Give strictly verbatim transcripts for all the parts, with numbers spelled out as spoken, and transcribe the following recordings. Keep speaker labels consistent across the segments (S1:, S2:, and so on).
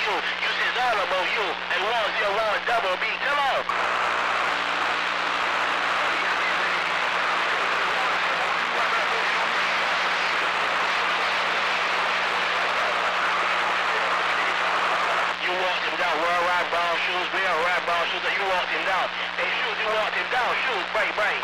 S1: you. You say it's all about you. And one zero one double B. Come on. You walked him down. Worldwide brown shoes. We are right brown shoes. You walked him down. Hey, shoes, you walked him down. Shoes, break, break.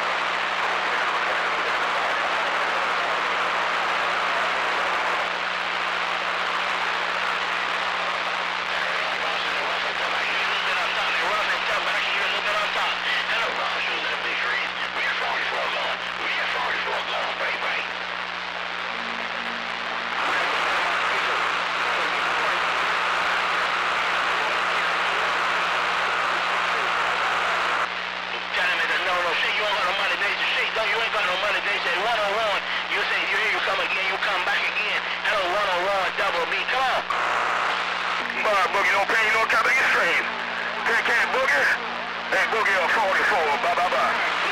S1: You say you here, you come again, you come back again. Hello, one oh one double B. Come on.
S2: Bar Boogie, don't pay you no time to get straight. Take care, Boogie. Hey, Boogie on forty-four. Bye, bye, bye.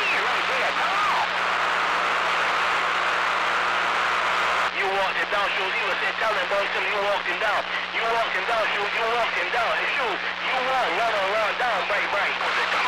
S1: You walked him down, shoes. He was saying, tell him, boy, tell him you walked him down. You walked him down, shoes. You walked him down. Hey, shoes, you walked one on one down, break, break.